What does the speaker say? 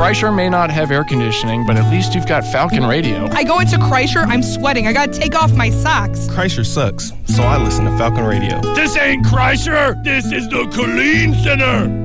Kreischer may not have air conditioning, but at least you've got Falcon Radio. I go into Kreischer, I'm sweating. I gotta take off my socks. Kreischer sucks, so I listen to Falcon Radio. This ain't Kreischer. This is the Colleen Center.